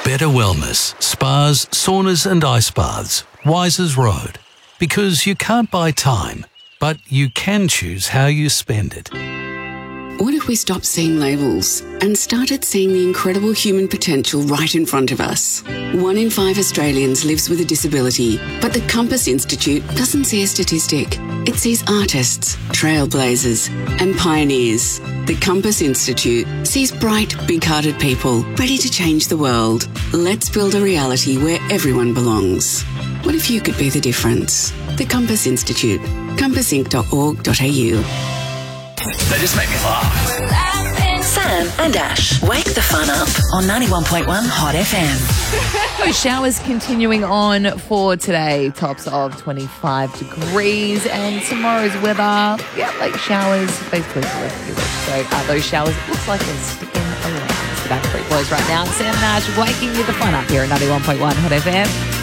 Better Wellness, spas, saunas and ice baths. Wisers Road. Because you can't buy time, but you can choose how you spend it. What if we stopped seeing labels and started seeing the incredible human potential right in front of us? 1 in 5 Australians lives with a disability, but the Compass Institute doesn't see a statistic. It sees artists, trailblazers, and pioneers. The Compass Institute sees bright, big-hearted people ready to change the world. Let's build a reality where everyone belongs. What if you could be the difference? The Compass Institute. compassinc.org.au. They just make me laugh. Sam and Ash, wake the fun up on 91.1 Hot FM. Showers continuing on for today. Tops of 25 degrees. And tomorrow's weather, late showers, basically for the rest of the week. So those showers, it looks like they're sticking around. It's the Backstreet Boys right now. Sam and Ash waking you the fun up here at 91.1 Hot FM.